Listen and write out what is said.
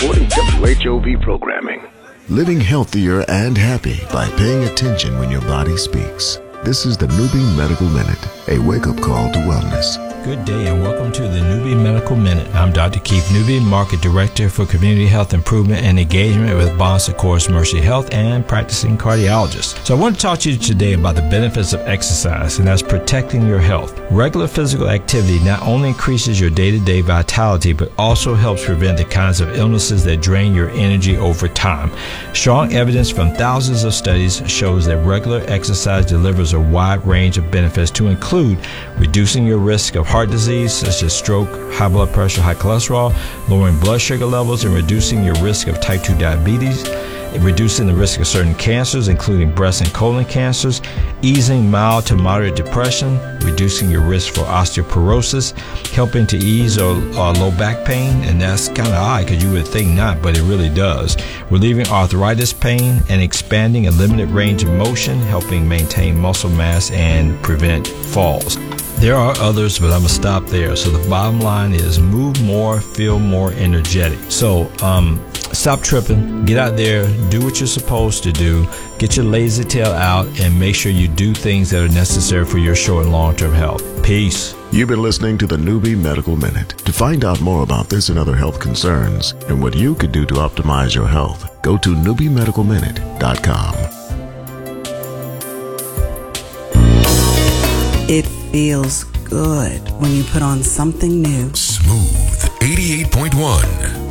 supporting WHOV programming. Living healthier and happy by paying attention when your body speaks. This is the Newbie Medical Minute, a wake-up call to wellness. Good day and welcome to the Newbie Medical Minute. I'm Dr. Keith Newbie, Market Director for Community Health Improvement and Engagement with Bon Secours Mercy Health and practicing cardiologist. So I want to talk to you today about the benefits of exercise, and that's protecting your health. Regular physical activity not only increases your day-to-day vitality, but also helps prevent the kinds of illnesses that drain your energy over time. Strong evidence from thousands of studies shows that regular exercise delivers a wide range of benefits to include reducing your risk of heart disease such as stroke, high blood pressure, high cholesterol, lowering blood sugar levels and reducing your risk of type 2 diabetes, reducing the risk of certain cancers including breast and colon cancers, easing mild to moderate depression, reducing your risk for osteoporosis, helping to ease or low back pain, and that's kind of odd because you would think not, but it really does, relieving arthritis pain and expanding a limited range of motion, helping maintain muscle mass and prevent falls. There are others, but I'm going to stop there. So the bottom line is move more, feel more energetic. So stop tripping, get out there, do what you're supposed to do, get your lazy tail out, and make sure you do things that are necessary for your short and long-term health. Peace. You've been listening to the Newbie Medical Minute. To find out more about this and other health concerns and what you could do to optimize your health, go to newbiemedicalminute.com. It feels good when you put on something new. Smooth 88.1.